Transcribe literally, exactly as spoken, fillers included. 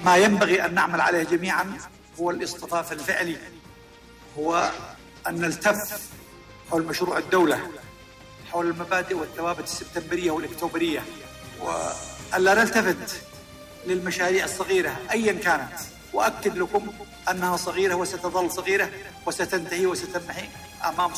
ما ينبغي أن نعمل عليه جميعا هو الاصطفاف الفعلي، هو أن نلتف حول مشروع الدولة، حول المبادئ والثوابت السبتمبرية والإكتوبرية، وألا نلتفت للمشاريع الصغيرة أيا كانت. وأكد لكم أنها صغيرة وستظل صغيرة وستنتهي وستنحي أمام